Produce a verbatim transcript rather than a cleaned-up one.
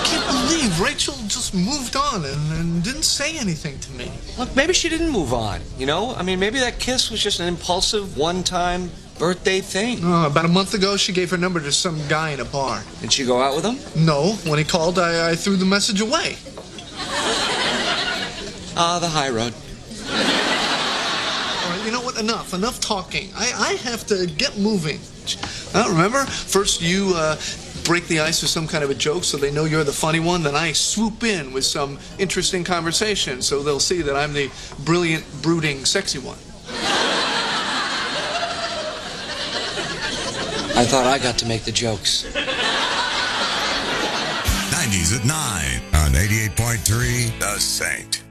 can't believe Rachel just moved on and, and didn't say anything to me. Look, maybe she didn't move on, you know? I mean, maybe that kiss was just an impulsive, one-time birthday thing. Uh, about a month ago, she gave her number to some guy in a bar. Did she go out with him? No. When he called, I, I threw the message away. Ah, uh, the high road. All right, you know what? Enough. Enough talking. I, I have to get moving. Uh, remember? First you uh, break the ice with some kind of a joke so they know you're the funny one. Then I swoop in with some interesting conversation so they'll see that I'm the brilliant, brooding, sexy one. I thought I got to make the jokes. nineties at nine on eighty-eight point three The Saint.